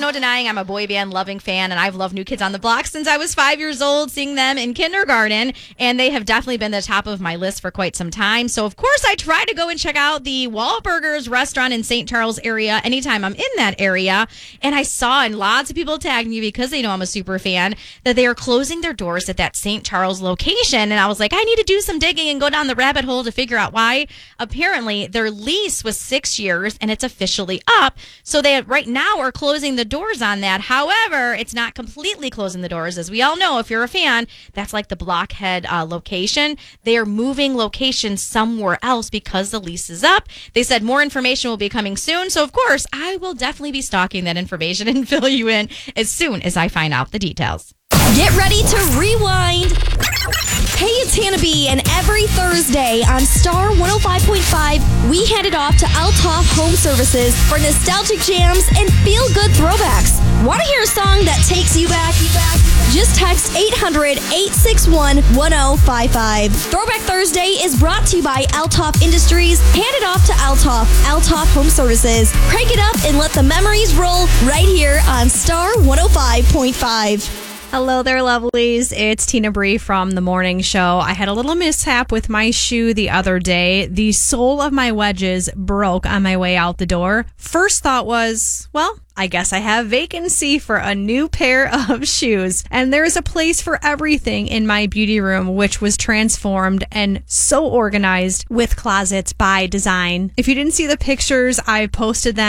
no denying I'm a boy band loving fan, and I've loved New Kids on the Block since I was 5 years old, seeing them in kindergarten, and they have definitely been the top of my list for quite some time. So, of course, I try to go and check out the Wahlburgers restaurant in St. Charles area anytime I'm in that area, and I saw, and lots of people tagged me because they know I'm a super fan, that they are closing their doors at that St. Charles location, and I was like, I need to do some digging and go down the rabbit hole to figure out why. Apparently, their lease was 6 years, and it's officially up, so they right now are closing the doors on that. However, it's not completely closing the doors. As we all know, if you're a fan, that's like the Blockhead location. They are moving locations somewhere else because the lease is up. They said more information will be coming soon, so of course, I will definitely be stalking that information and fill you in as soon as I find out the details. Get ready to rewind. Hey, it's Hannah B, and every Thursday on Star 105.5, we hand it off to Althoff Home Services for nostalgic jams and feel-good throwbacks. Want to hear a song that takes you back? Just text 800-861-1055. Throwback Thursday is brought to you by Althoff Industries. Hand it off to Althoff Home Services. Crank it up and let the memories roll right here on Star 105.5. Hello there, lovelies. It's Tina Bree from The Morning Show. I had a little mishap with my shoe the other day. The sole of my wedges broke on my way out the door. First thought was, well, I guess I have vacancy for a new pair of shoes. And there's a place for everything in my beauty room, which was transformed and so organized with closets by design. If you didn't see the pictures, I posted them